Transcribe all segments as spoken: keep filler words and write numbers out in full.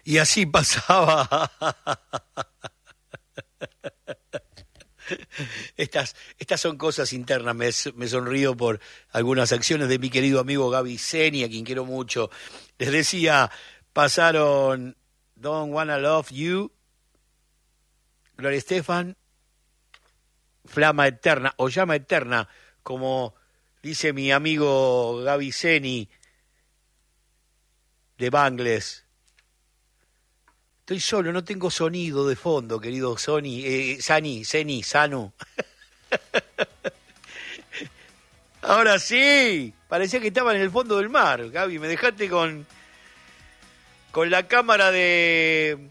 Y así pasaba. Estas, estas son cosas internas, me, me sonrío por algunas acciones de mi querido amigo Gaby Zeni, a quien quiero mucho. Les decía, pasaron Don't Wanna Love You, Gloria Estefan, Flama Eterna, o Llama Eterna, como dice mi amigo Gaby Zeni, de Bangles. Estoy solo, no tengo sonido de fondo, querido Sony, eh, Sani, Zeni, Sanu. Ahora sí, parecía que estaba en el fondo del mar, Gaby, me dejaste con, con la cámara de...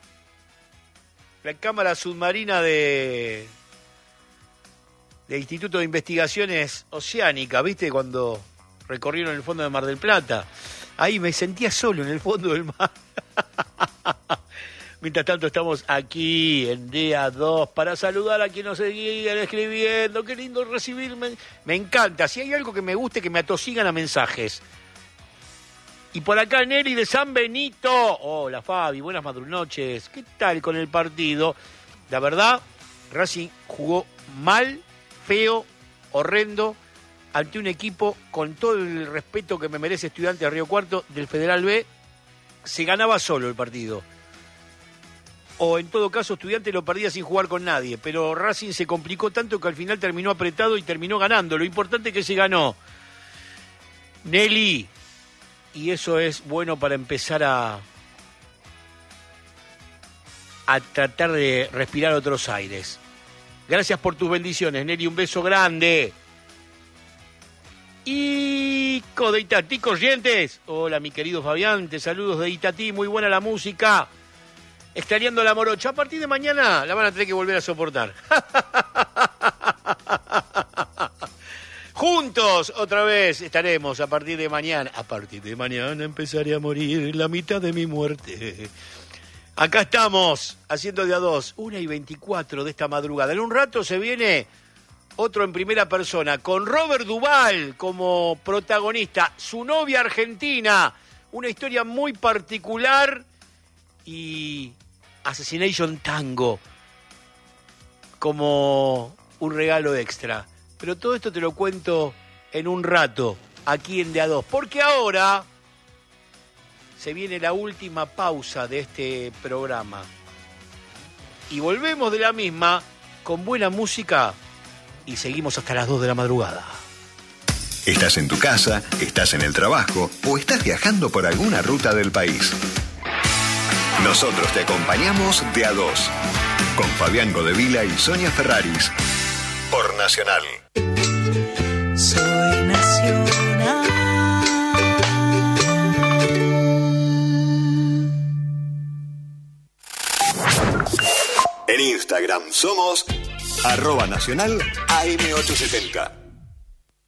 la cámara submarina de... del Instituto de Investigaciones Oceánicas, ¿viste? Cuando recorrieron el fondo de Mar del Plata. Ahí me sentía solo en el fondo del mar. Mientras tanto estamos aquí en día dos para saludar a quien nos seguían escribiendo. Qué lindo recibirme. Me encanta. Si hay algo que me guste, que me atosigan a mensajes. Y por acá Neri de San Benito. Hola Fabi, buenas madrunoches. ¿Qué tal con el partido? La verdad, Racing jugó mal, feo, horrendo, ante un equipo con todo el respeto que me merece Estudiante de Río Cuarto del Federal B. Se ganaba solo el partido. O en todo caso Estudiante lo perdía sin jugar con nadie, pero Racing se complicó tanto que al final terminó apretado y terminó ganando. Lo importante es que se ganó. Nelly, y eso es bueno para empezar a a tratar de respirar otros aires. Gracias por tus bendiciones, Nelly, un beso grande. Y de Itatí Corrientes. Hola, mi querido Fabián, te saludos de Itatí, muy buena la música. Extrañando la morocha. A partir de mañana la van a tener que volver a soportar. Juntos otra vez estaremos a partir de mañana. A partir de mañana empezaré a morir la mitad de mi muerte. Acá estamos haciendo de a dos, una y veinticuatro de esta madrugada. En un rato se viene otro en primera persona, con Robert Duvall como protagonista, su novia argentina, una historia muy particular y Assassination Tango como un regalo extra. Pero todo esto te lo cuento en un rato, aquí en De A dos, porque ahora se viene la última pausa de este programa. Y volvemos de la misma con buena música y seguimos hasta las dos de la madrugada. Estás en tu casa, estás en el trabajo o estás viajando por alguna ruta del país. Nosotros te acompañamos de A dos, con Fabián Godevila y Sonia Ferraris, por Nacional. Soy Nacional. En Instagram somos arroba nacional A M ochocientos setenta.